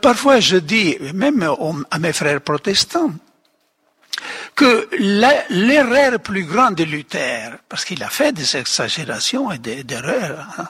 parfois je dis, même à mes frères protestants, que l'erreur plus grande de Luther, parce qu'il a fait des exagérations et des erreurs, hein,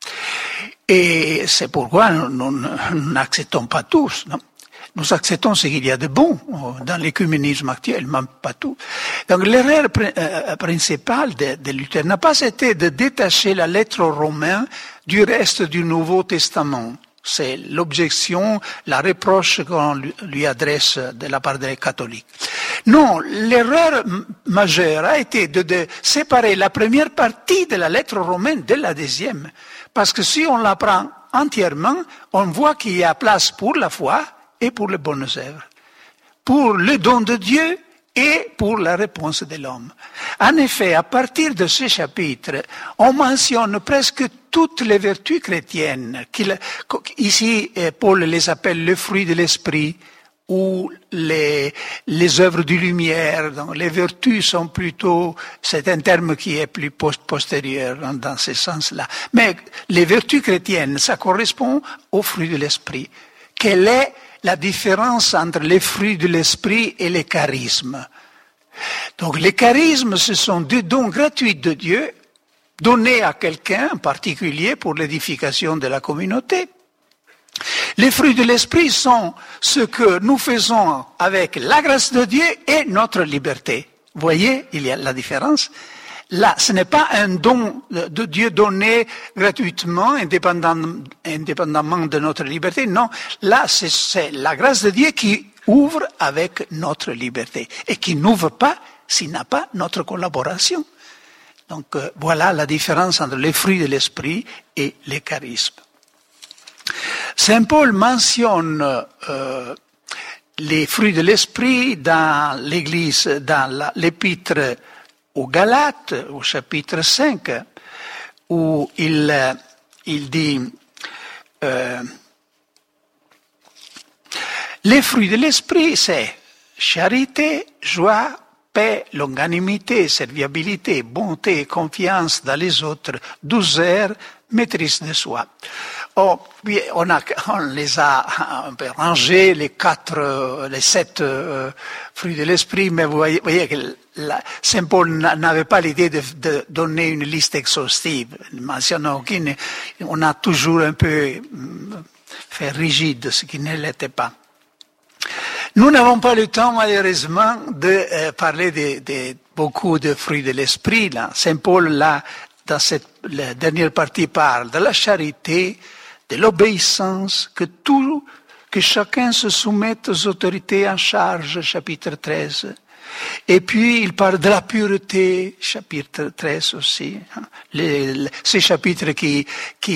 et c'est pourquoi nous n'acceptons pas tous, non? Nous acceptons ce qu'il y a de bon dans l'écuménisme actuel, même pas tout. Donc l'erreur principale de Luther n'a pas été de détacher la lettre aux Romains du reste du Nouveau Testament. C'est l'objection, la reproche qu'on lui adresse de la part des catholiques. Non, l'erreur majeure a été de séparer la première partie de la lettre romaine de la deuxième. Parce que si on la prend entièrement, on voit qu'il y a place pour la foi et pour les bonnes œuvres, pour le don de Dieu et pour la réponse de l'homme. En effet, à partir de ce chapitre, on mentionne presque toutes les vertus chrétiennes. Ici, Paul les appelle le fruit de l'esprit ou les œuvres de lumière. Donc, les vertus sont plutôt, c'est un terme qui est plus postérieur dans ce sens-là. Mais les vertus chrétiennes, ça correspond aux fruits de l'esprit. Quelle est la différence entre les fruits de l'esprit et les charismes? Donc les charismes, ce sont des dons gratuits de Dieu, donnés à quelqu'un en particulier pour l'édification de la communauté. Les fruits de l'esprit sont ce que nous faisons avec la grâce de Dieu et notre liberté. Vous voyez, il y a la différence. Là, ce n'est pas un don de Dieu donné gratuitement, indépendamment de notre liberté. Non, là, c'est la grâce de Dieu qui ouvre avec notre liberté et qui n'ouvre pas s'il n'a pas notre collaboration. Donc, voilà la différence entre les fruits de l'esprit et les charismes. Saint Paul mentionne les fruits de l'esprit dans l'Église, dans l'épître aux Galates, au chapitre 5, où il dit les fruits de l'esprit, c'est charité, joie, paix, longanimité, serviabilité, bonté, confiance dans les autres, douceur, maîtrise de soi. Oh, oui, on les a un peu rangés, les 7 fruits de l'esprit, mais vous voyez que Saint Paul n'avait pas l'idée de donner une liste exhaustive. Il mentionne aucune, on a toujours un peu fait rigide ce qui ne l'était pas. Nous n'avons pas le temps, malheureusement, de parler de beaucoup de fruits de l'esprit. Là. Saint Paul, là, dans la dernière partie, parle de la charité, de l'obéissance, que chacun se soumette aux autorités en charge, chapitre 13. Et puis, il parle de la pureté, chapitre 13 aussi. Ce chapitre qui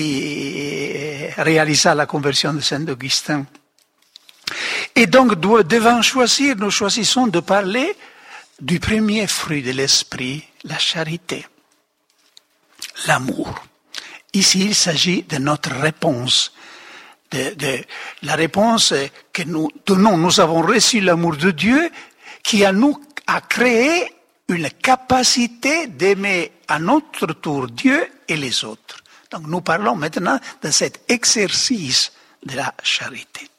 réalisa la conversion de Saint Augustin. Et donc, devant choisir, nous choisissons de parler du premier fruit de l'esprit, la charité, l'amour. Ici, il s'agit de notre réponse, de la réponse que nous donnons. Nous avons reçu l'amour de Dieu qui a créé une capacité d'aimer à notre tour Dieu et les autres. Donc, nous parlons maintenant de cet exercice de la charité.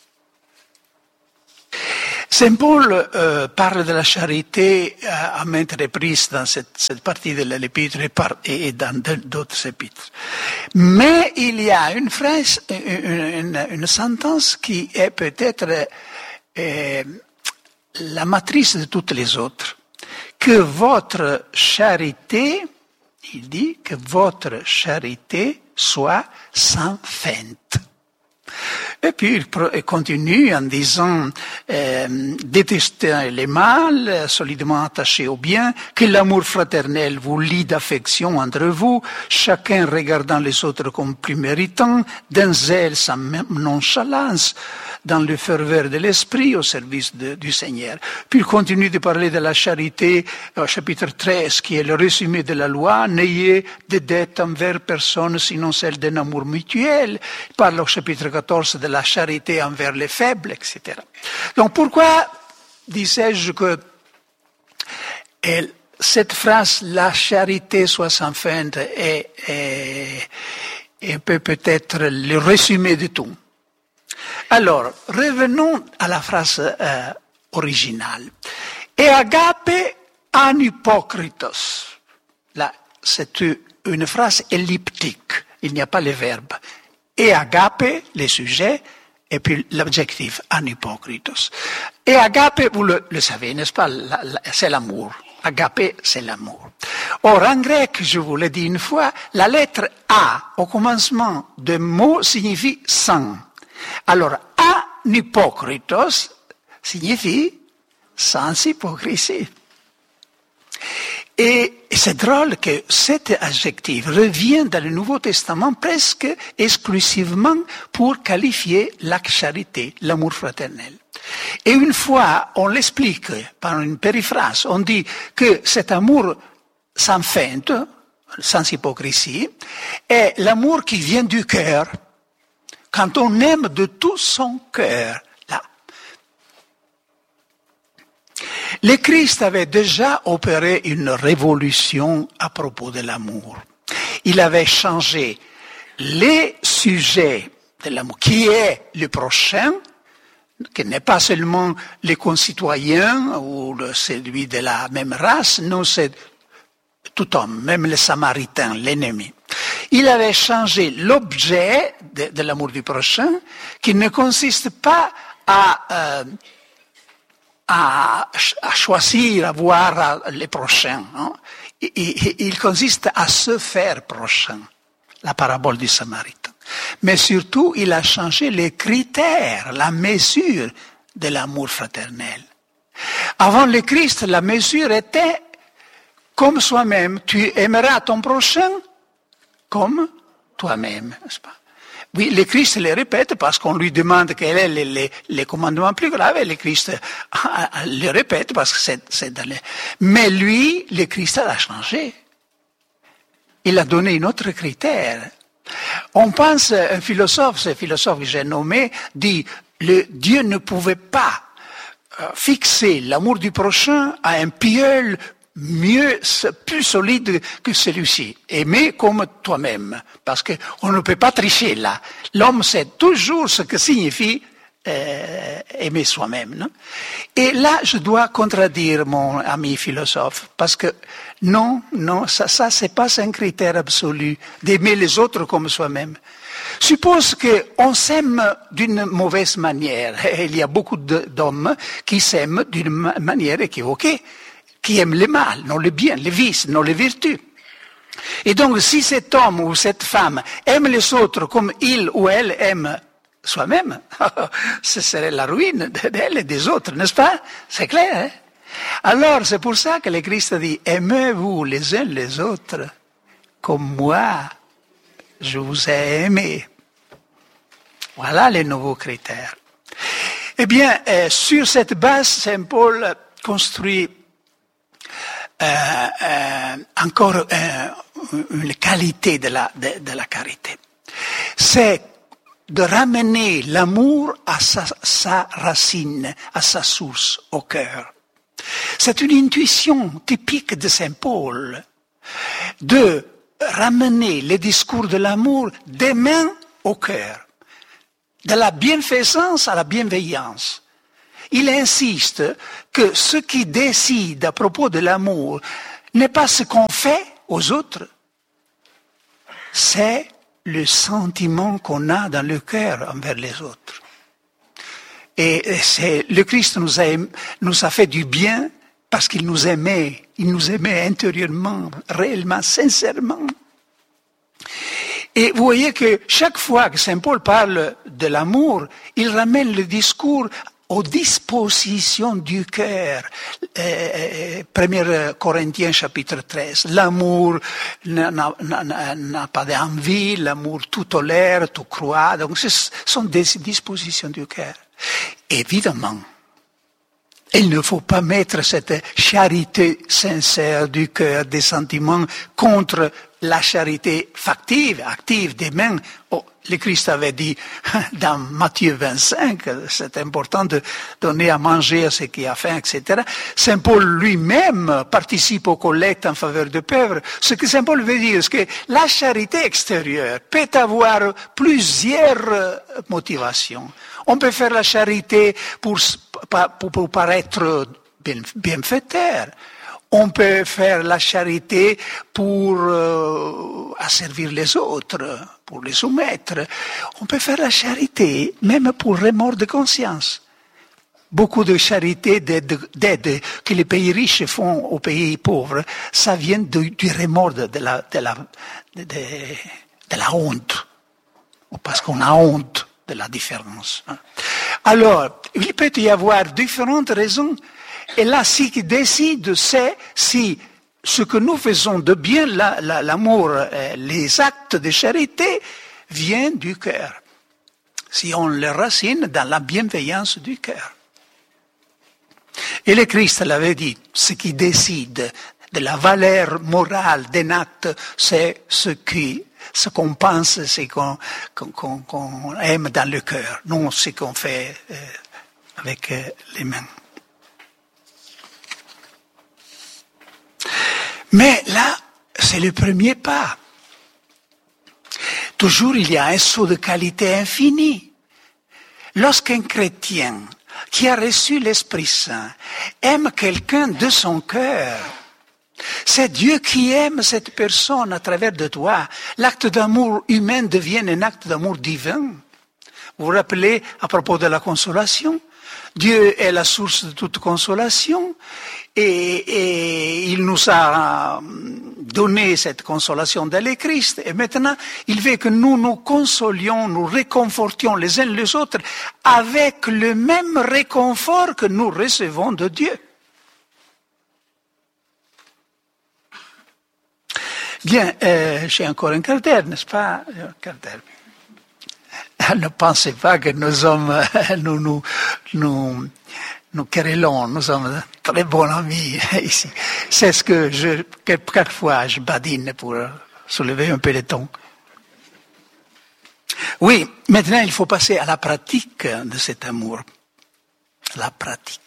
Saint Paul parle de la charité à maintes reprises dans cette partie de l'épître et dans d'autres épîtres. Mais il y a une phrase, une sentence qui est peut-être la matrice de toutes les autres. Que votre charité, il dit, que votre charité soit sans feinte. Et puis il continue en disant détestez les mal, solidement attachés au bien, que l'amour fraternel vous lie d'affection entre vous, chacun regardant les autres comme plus méritants, d'un zèle sans nonchalance, dans le ferveur de l'esprit au service du Seigneur. Puis il continue de parler de la charité au chapitre 13, qui est le résumé de la loi. N'ayez de dette envers personne, sinon celle d'un amour mutuel. Il parle au chapitre 14 de la charité envers les faibles, etc. Donc pourquoi disais-je que cette phrase, la charité soit sans feinte, est peut-être le résumé de tout. Alors, revenons à la phrase originale. Et agape anhypokritos. Là, c'est une phrase elliptique. Il n'y a pas le verbe. Et agape, le sujet, et puis l'adjectif anhypokritos. Et agape, vous le savez, n'est-ce pas, c'est l'amour. Agape, c'est l'amour. Or, en grec, je vous l'ai dit une fois, la lettre A au commencement de mot signifie sans. Alors, anhypokritos signifie sans hypocrisie. Et c'est drôle que cet adjectif revient dans le Nouveau Testament presque exclusivement pour qualifier la charité, l'amour fraternel. Et une fois, on l'explique par une périphrase, on dit que cet amour sans feinte, sans hypocrisie, est l'amour qui vient du cœur, quand on aime de tout son cœur. Le Christ avait déjà opéré une révolution à propos de l'amour. Il avait changé les sujets de l'amour, qui est le prochain, qui n'est pas seulement les concitoyens ou celui de la même race, non, c'est tout homme, même le samaritain, l'ennemi. Il avait changé l'objet de l'amour du prochain, qui ne consiste pas à choisir, à voir les prochains. Hein. Il consiste à se faire prochain, la parabole du Samaritain. Mais surtout, il a changé les critères, la mesure de l'amour fraternel. Avant le Christ, la mesure était comme soi-même. Tu aimeras ton prochain comme toi-même, n'est-ce pas? Oui, le Christ le répète parce qu'on lui demande quel est les commandements plus graves, et le Christ le répète parce que c'est dans les... Mais lui, le Christ l'a changé. Il a donné un autre critère. On pense, un philosophe, ce philosophe que j'ai nommé, dit, Dieu ne pouvait pas fixer l'amour du prochain à un pieul plus solide que celui-ci. Aimer comme toi-même. Parce qu'on ne peut pas tricher là. L'homme sait toujours ce que signifie aimer soi-même. Non? Et là, je dois contredire mon ami philosophe. Parce que non, ça c'est pas un critère absolu d'aimer les autres comme soi-même. Suppose qu'on s'aime d'une mauvaise manière. Et il y a beaucoup d'hommes qui s'aiment d'une manière équivoquée, qui aiment le mal, non le bien, les vices, non les vertus. Et donc, si cet homme ou cette femme aime les autres comme il ou elle aime soi-même, ce serait la ruine d'elle et des autres, n'est-ce pas? C'est clair, hein? Alors, c'est pour ça que le Christ dit, aimez-vous les uns les autres comme moi, je vous ai aimé. Voilà les nouveaux critères. Eh bien, sur cette base, Saint Paul construit encore une qualité de la carité. C'est de ramener l'amour à sa racine, à sa source, au cœur. C'est une intuition typique de Saint Paul, de ramener le discours de l'amour des mains au cœur, de la bienfaisance à la bienveillance. Il insiste que ce qui décide à propos de l'amour n'est pas ce qu'on fait aux autres, c'est le sentiment qu'on a dans le cœur envers les autres. Et le Christ nous a fait du bien parce qu'il nous aimait intérieurement, réellement, sincèrement. Et vous voyez que chaque fois que Saint Paul parle de l'amour, il ramène le discours aux dispositions du cœur. 1 Corinthiens chapitre 13. L'amour n'a pas d'envie, l'amour tout tolère, tout croit. Donc ce sont des dispositions du cœur. Évidemment, il ne faut pas mettre cette charité sincère du cœur, des sentiments contre la charité factive, active des mains. Oh, le Christ avait dit dans Matthieu 25, c'est important de donner à manger à ceux qui ont faim, etc. Saint Paul lui-même participe aux collectes en faveur des pauvres. Ce que Saint Paul veut dire, c'est que la charité extérieure peut avoir plusieurs motivations. On peut faire la charité pour paraître bienfaiteur. On peut faire la charité pour asservir les autres, pour les soumettre. On peut faire la charité même pour remords de conscience. Beaucoup de charité, d'aide que les pays riches font aux pays pauvres, ça vient du remords de la honte. Parce qu'on a honte de la différence. Alors, il peut y avoir différentes raisons. Et là, ce qui décide, c'est si ce que nous faisons de bien, l'amour, les actes de charité, viennent du cœur. Si on les racine dans la bienveillance du cœur. Et le Christ l'avait dit, ce qui décide de la valeur morale d'un acte, c'est ce qu'on pense, ce qu'on aime dans le cœur, non ce qu'on fait avec les mains. Mais là, c'est le premier pas. Toujours, il y a un saut de qualité infinie. Lorsqu'un chrétien qui a reçu l'Esprit Saint aime quelqu'un de son cœur, c'est Dieu qui aime cette personne à travers de toi. L'acte d'amour humain devient un acte d'amour divin. Vous vous rappelez à propos de la consolation? Dieu est la source de toute consolation et il nous a donné cette consolation dans le Christ. Et maintenant, il veut que nous nous consolions, nous réconfortions les uns les autres avec le même réconfort que nous recevons de Dieu. Bien, j'ai encore un quart d'heure, n'est-ce pas? Un quart d'heure. Ne pensez pas que nous sommes, nous querellons, nous sommes très bons amis ici. C'est ce que quelquefois je badine pour soulever un peu le ton. Oui, maintenant il faut passer à la pratique de cet amour. La pratique.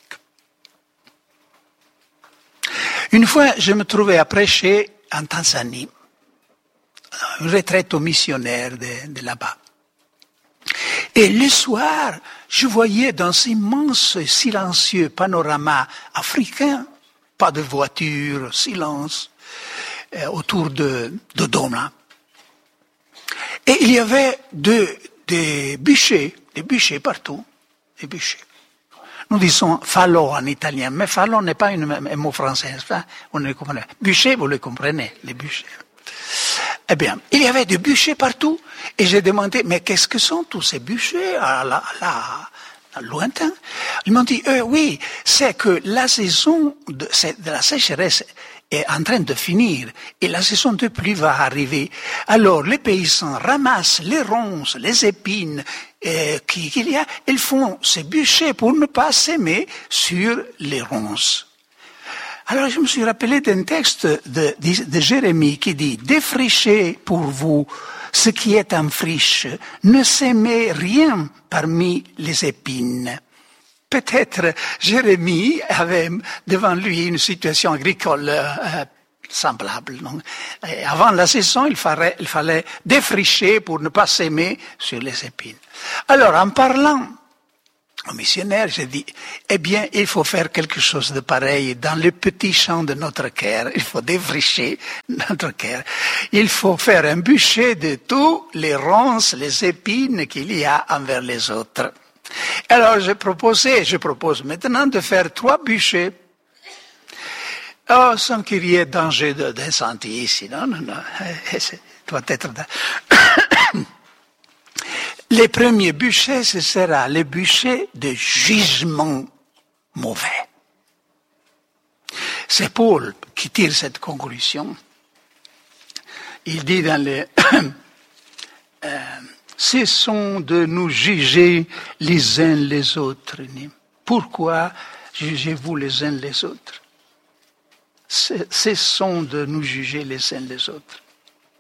Une fois, je me trouvais à prêcher en Tanzanie, une retraite aux missionnaires de là-bas. Et le soir, je voyais dans ce immense, silencieux panorama africain, pas de voiture, silence, autour de Dodoma. Et il y avait des bûchers partout, des bûchers. Nous disons falò en italien, mais falò n'est pas un mot français, on ne le comprend pas. Bûcher, vous le comprenez, les bûchers. Eh bien, il y avait des bûchers partout, et j'ai demandé, mais qu'est-ce que sont tous ces bûchers à lointain? Ils m'ont dit, oui, c'est que la saison de la sécheresse est en train de finir, et la saison de pluie va arriver. Alors, les paysans ramassent les ronces, les épines qu'il y a, ils font ces bûchers pour ne pas s'aimer sur les ronces. Alors je me suis rappelé d'un texte de Jérémie qui dit « Défrichez pour vous ce qui est en friche, ne s'aimez rien parmi les épines. » Peut-être Jérémie avait devant lui une situation agricole semblable. Non? Et avant la saison, il fallait défricher pour ne pas s'aimer sur les épines. Alors en parlant au missionnaire, j'ai dit, eh bien, il faut faire quelque chose de pareil dans le petit champ de notre cœur. Il faut défricher notre cœur. Il faut faire un bûcher de tous les ronces, les épines qu'il y a envers les autres. Alors, je propose maintenant de faire 3 bûchers. Oh, sans qu'il y ait danger d'incendie ici, non, ça doit être... Les premiers bûchers, ce sera le bûcher de jugement mauvais. C'est Paul qui tire cette conclusion. Il dit dans les... Cessons de nous juger les uns les autres. Pourquoi jugez-vous les uns les autres? Cessons de nous juger les uns les autres.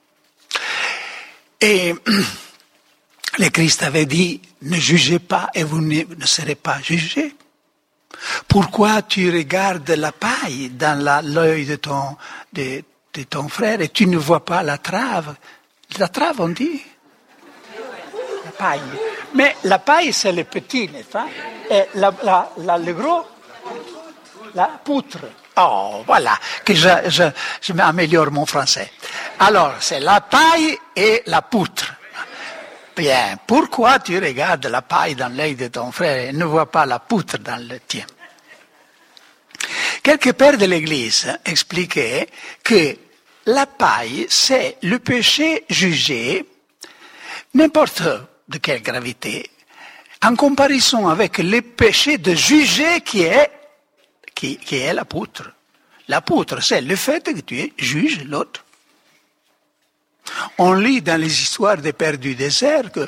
Et le Christ avait dit, ne jugez pas et vous ne serez pas jugés. Pourquoi tu regardes la paille dans l'œil de ton frère et tu ne vois pas la trave? La trave, on dit? La paille. Mais la paille, c'est le petit, n'est-ce pas? Et le gros, la poutre. Oh, voilà, que je m'améliore mon français. Alors, c'est la paille et la poutre. Bien, pourquoi tu regardes la paille dans l'œil de ton frère et ne vois pas la poutre dans le tien? Quelques pères de l'Église expliquaient que la paille, c'est le péché jugé, n'importe de quelle gravité, en comparaison avec le péché de juger qui est la poutre. La poutre, c'est le fait que tu juges l'autre. On lit dans les histoires des pères du désert que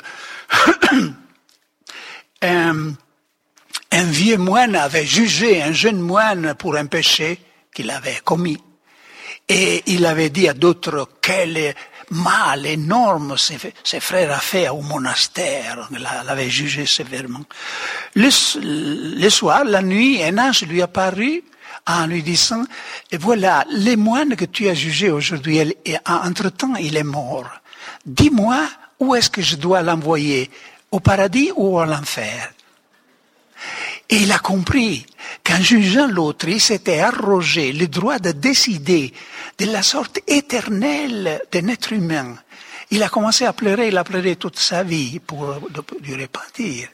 un vieux moine avait jugé un jeune moine pour un péché qu'il avait commis. Et il avait dit à d'autres quel mal énorme ses frères a fait au monastère. Il l'avait jugé sévèrement. Le soir, la nuit, un ange lui apparut en lui disant, et voilà, le moine que tu as jugé aujourd'hui, entre-temps, il est mort. Dis-moi, où est-ce que je dois l'envoyer? Au paradis ou à l'enfer? Et il a compris qu'en jugeant l'autre, il s'était arrogé le droit de décider de la sorte éternelle d'un être humain. Il a commencé à pleurer, il a pleuré toute sa vie pour du repentir.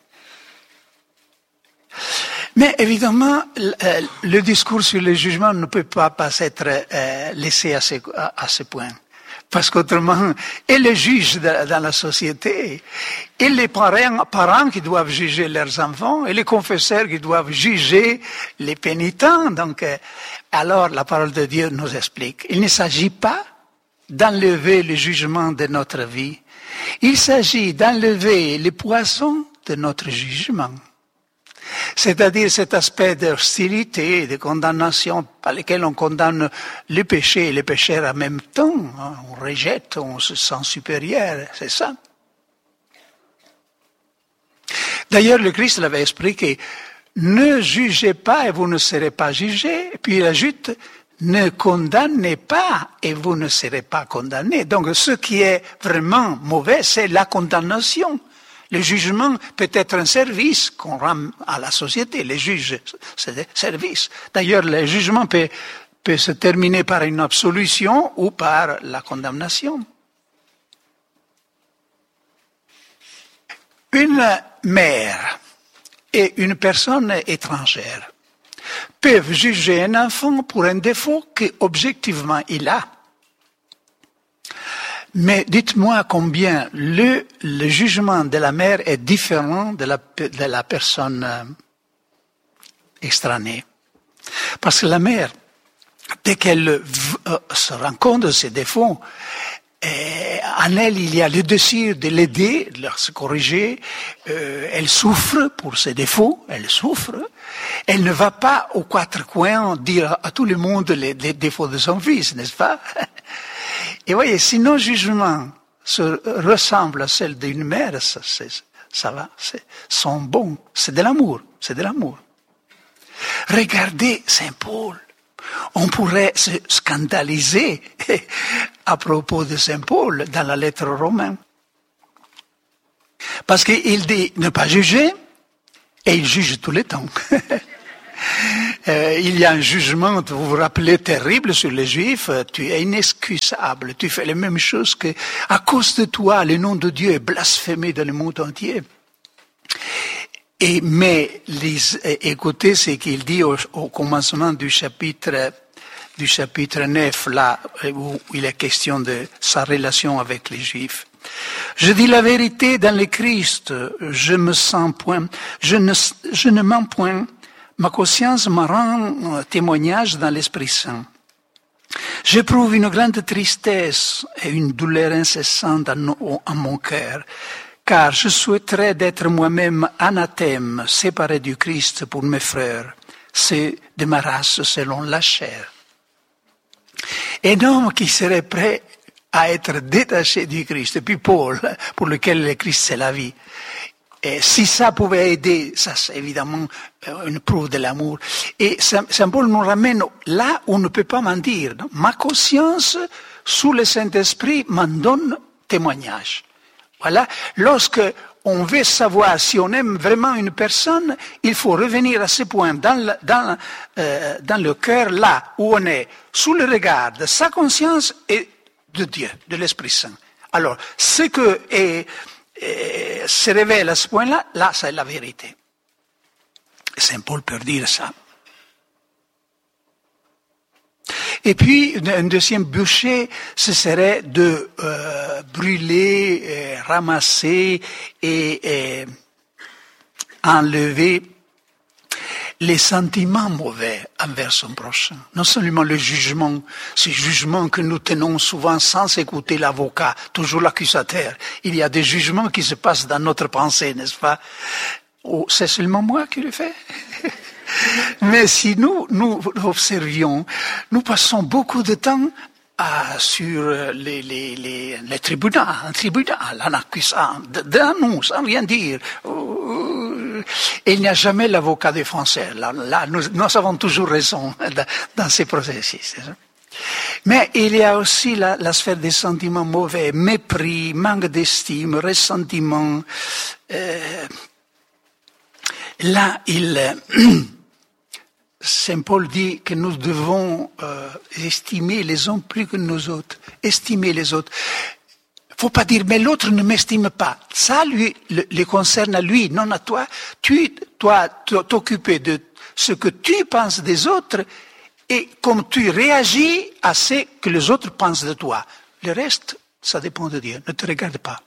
Mais évidemment, le discours sur le jugement ne peut pas être laissé à ce point. Parce qu'autrement, et les juges dans la société, et les parents qui doivent juger leurs enfants, et les confesseurs qui doivent juger les pénitents. Donc, alors la parole de Dieu nous explique. Il ne s'agit pas d'enlever le jugement de notre vie. Il s'agit d'enlever les poisons de notre jugement. C'est-à-dire cet aspect d'hostilité, de condamnation par lequel on condamne le péché et les pécheurs en même temps. On rejette, on se sent supérieur, c'est ça. D'ailleurs, le Christ l'avait expliqué, ne jugez pas et vous ne serez pas jugés. Et puis il ajoute, ne condamnez pas et vous ne serez pas condamnés. Donc ce qui est vraiment mauvais, c'est la condamnation. Le jugement peut être un service qu'on rend à la société. Les juges, c'est des services. D'ailleurs, le jugement peut se terminer par une absolution ou par la condamnation. Une mère et une personne étrangère peuvent juger un enfant pour un défaut qu'objectivement il a. Mais dites-moi combien le jugement de la mère est différent de la personne extranée. Parce que la mère, dès qu'elle se rend compte de ses défauts, en elle, il y a le désir de l'aider, de se corriger. Elle souffre pour ses défauts, elle souffre. Elle ne va pas aux quatre coins dire à tout le monde les défauts de son fils, n'est-ce pas? Et voyez, si nos jugements ressemblent à ceux d'une mère, ça va, sont bons. C'est de l'amour, c'est de l'amour. Regardez Saint Paul. On pourrait se scandaliser à propos de Saint Paul dans la lettre aux Romains. Parce qu'il dit ne pas juger, et il juge tout le temps. Il y a un jugement, vous vous rappelez, terrible sur les Juifs. Tu es inexcusable. Tu fais les mêmes choses que, à cause de toi, le nom de Dieu est blasphémé dans le monde entier. Mais écoutez ce qu'il dit au commencement du chapitre 9, là où il est question de sa relation avec les Juifs. Je dis la vérité dans le Christ. Je ne mens point. Ma conscience me rend témoignage dans l'Esprit Saint. J'éprouve une grande tristesse et une douleur incessante en mon cœur, car je souhaiterais d'être moi-même anathème, séparé du Christ pour mes frères, c'est de ma race selon la chair. Un homme qui serait prêt à être détaché du Christ. Et puis Paul, pour lequel le Christ c'est la vie. Et si ça pouvait aider, ça c'est évidemment une preuve de l'amour. Et Saint Paul nous ramène là où on ne peut pas mentir. Non? Ma conscience, sous le Saint-Esprit, m'en donne témoignage. Voilà. Lorsque on veut savoir si on aime vraiment une personne, il faut revenir à ce point dans le cœur, là où on est, sous le regard de sa conscience et de Dieu, de l'Esprit Saint. Alors, ce que se révèle à ce point-là, là, c'est la vérité. Saint Paul peut dire ça. Et puis, un deuxième bûcher, ce serait de brûler, ramasser et enlever les sentiments mauvais envers son prochain. Non seulement le jugement, ce jugement que nous tenons souvent sans écouter l'avocat, toujours l'accusateur. Il y a des jugements qui se passent dans notre pensée, n'est-ce pas? Oh, c'est seulement moi qui le fais. Mais si nous observions, nous passons beaucoup de temps sur les tribunaux, un tribunal, en accusant, d'un nous, sans rien dire. Et il n'y a jamais l'avocat des Français. Là, nous avons toujours raison dans ces processus. Mais il y a aussi la sphère des sentiments mauvais, mépris, manque d'estime, ressentiment. Là, Saint Paul dit que nous devons estimer les uns plus que nous autres. Estimer les autres. Faut pas dire, mais l'autre ne m'estime pas. Ça, lui, le concerne à lui, non à toi. Tu dois t'occuper de ce que tu penses des autres et comme tu réagis à ce que les autres pensent de toi. Le reste, ça dépend de Dieu. Ne te regarde pas.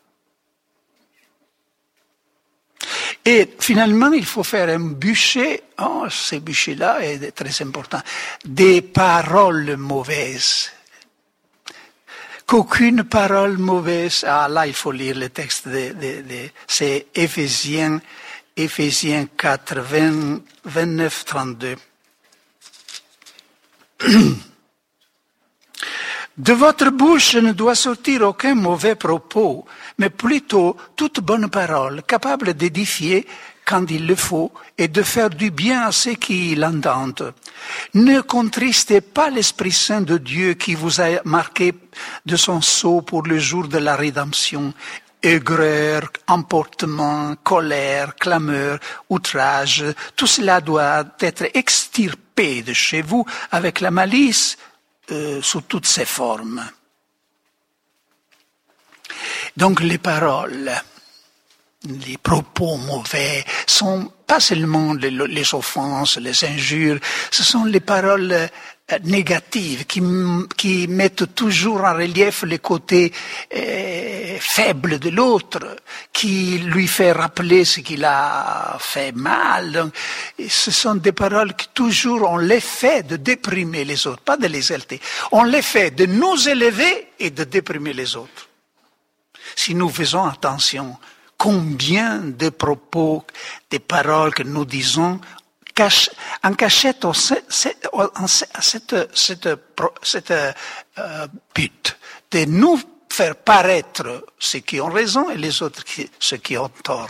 Et finalement, il faut faire un bûcher, ce bûcher-là est très important, des paroles mauvaises. Qu'aucune parole mauvaise, là il faut lire le texte, c'est Éphésiens 4, 29, 32. De votre bouche ne doit sortir aucun mauvais propos, mais plutôt toute bonne parole, capable d'édifier quand il le faut et de faire du bien à ceux qui l'entendent. Ne contristez pas l'Esprit Saint de Dieu qui vous a marqué de son sceau pour le jour de la rédemption. Aigreur, emportement, colère, clameur, outrage, tout cela doit être extirpé de chez vous avec la malice sous toutes ses formes. Donc les paroles, les propos mauvais sont pas seulement les offenses, les injures, ce sont les paroles négatives qui mettent toujours en relief les côtés faibles de l'autre, qui lui fait rappeler ce qu'il a fait mal. Donc, ce sont des paroles qui toujours ont l'effet de déprimer les autres, pas de les exalter, ont l'effet de nous élever et de déprimer les autres. Si nous faisons attention, combien de propos, des paroles que nous disons en cachette cette but de nous faire paraître ceux qui ont raison et les autres ceux qui ont tort.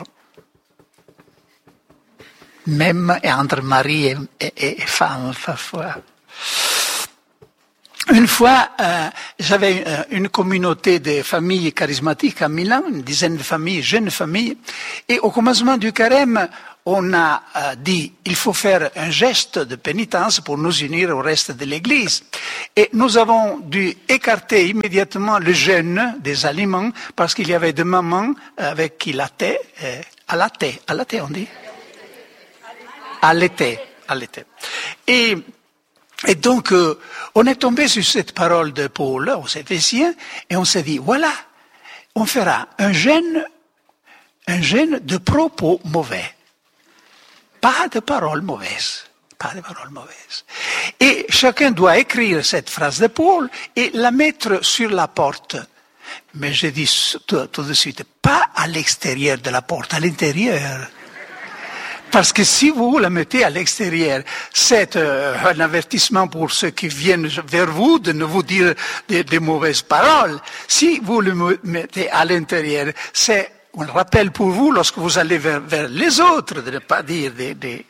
Même entre mari et femme parfois. Une fois, j'avais une communauté de familles charismatiques à Milan, une dizaine de familles, jeunes familles, et au commencement du carême, on a dit il faut faire un geste de pénitence pour nous unir au reste de l'Église. Et nous avons dû écarter immédiatement le jeûne des aliments parce qu'il y avait deux mamans avec qui allaitaient on dit allaitaient. Et donc, on est tombé sur cette parole de Paul aux Éphésiens et on s'est dit, voilà, on fera un jeûne de propos mauvais. Pas de paroles mauvaises. Pas de paroles mauvaises. Et chacun doit écrire cette phrase de Paul et la mettre sur la porte. Mais je dis tout de suite, pas à l'extérieur de la porte, à l'intérieur. Parce que si vous la mettez à l'extérieur, c'est un avertissement pour ceux qui viennent vers vous de ne vous dire des mauvaises paroles. Si vous le mettez à l'intérieur, c'est un rappel pour vous lorsque vous allez vers les autres de ne pas dire des...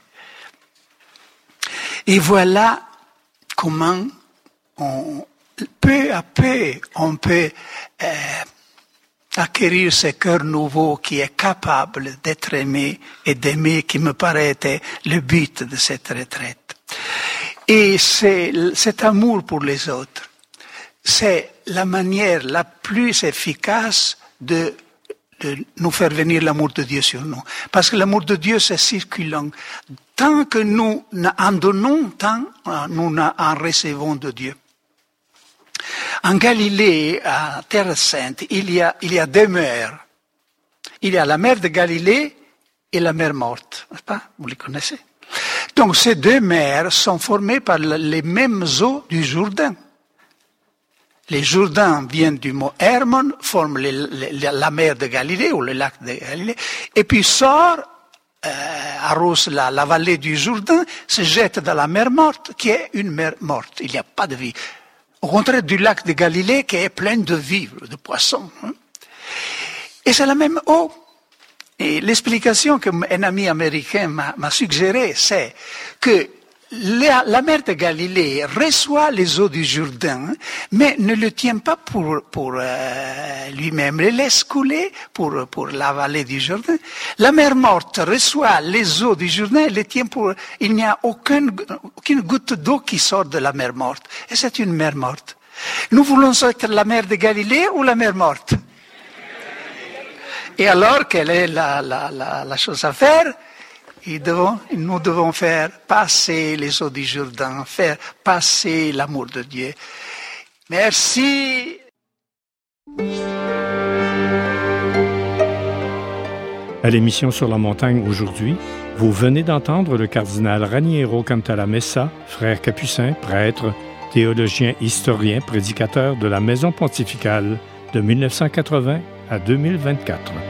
Et voilà comment peu à peu on peut acquérir ce cœur nouveau qui est capable d'être aimé et d'aimer, qui me paraît être le but de cette retraite. Et c'est cet amour pour les autres, c'est la manière la plus efficace de nous faire venir l'amour de Dieu sur nous. Parce que l'amour de Dieu, c'est circulant. Tant que nous en donnons, tant nous en recevons de Dieu. En Galilée, à Terre Sainte, il y a deux mers. Il y a la mer de Galilée et la mer Morte, n'est-ce pas? Vous les connaissez. Donc ces deux mers sont formées par les mêmes eaux du Jourdain. Les Jourdains viennent du mot Hermon, forment la mer de Galilée ou le lac de Galilée, et puis sort, arrose la vallée du Jourdain, se jette dans la mer Morte, qui est une mer morte. Il n'y a pas de vie. Au contraire du lac de Galilée qui est plein de vie, de poissons. Et c'est la même eau. Et l'explication qu'un ami américain m'a suggérée, c'est que la mer de Galilée reçoit les eaux du Jourdain, mais ne le tient pas pour lui-même, le laisse couler pour la vallée du Jourdain. La mer Morte reçoit les eaux du Jourdain, les tient il n'y a aucune goutte d'eau qui sort de la mer Morte. Et c'est une mer morte. Nous voulons être la mer de Galilée ou la mer Morte? Et alors, quelle est la chose à faire? Nous devons faire passer les eaux du Jourdain, faire passer l'amour de Dieu. Merci. À l'émission Sur la montagne aujourd'hui, vous venez d'entendre le cardinal Raniero Cantalamessa, frère capucin, prêtre, théologien, historien, prédicateur de la Maison pontificale de 1980 à 2024.